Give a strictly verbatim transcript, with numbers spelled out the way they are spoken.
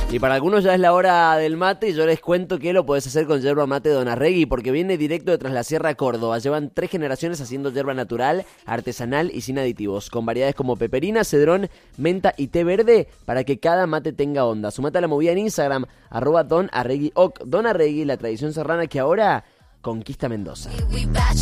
Y para algunos ya es la hora del mate y yo les cuento que lo podés hacer con yerba mate Don Arregui porque viene directo de Tras la Sierra, Córdoba. Llevan tres generaciones haciendo yerba natural, artesanal y sin aditivos, con variedades como peperina, cedrón, menta y té verde para que cada mate tenga onda. Sumate a la movida en Instagram, arroba Don Arregui Oc. Don Arregui, la tradición serrana que ahora conquista Mendoza.